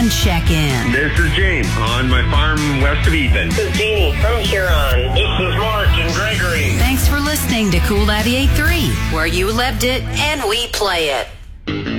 and check in. This is James on my farm west of Ethan. This is Jeannie from Huron. This is Mark and Gregory. Thanks for listening to Cool 98.3, where you lived it and we play it.